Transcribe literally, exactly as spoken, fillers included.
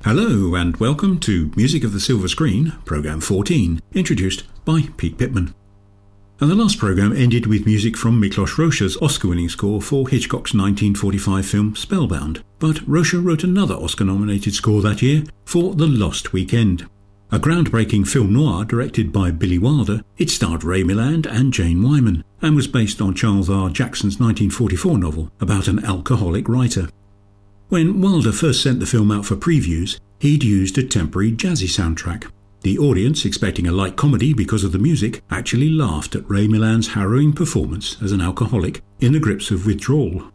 Hello and welcome to Music of the Silver Screen, Programme fourteen, introduced by Pete Pittman. And the last programme ended with music from Miklos Rozsa's Oscar-winning score for Hitchcock's nineteen forty-five film Spellbound, but Rozsa wrote another Oscar-nominated score that year for The Lost Weekend. A groundbreaking film noir directed by Billy Wilder, it starred Ray Milland and Jane Wyman, and was based on Charles R. Jackson's nineteen forty-four novel about an alcoholic writer. When Wilder first sent the film out for previews, he'd used a temporary jazzy soundtrack. The audience, expecting a light comedy because of the music, actually laughed at Ray Milland's harrowing performance as an alcoholic in the grips of withdrawal.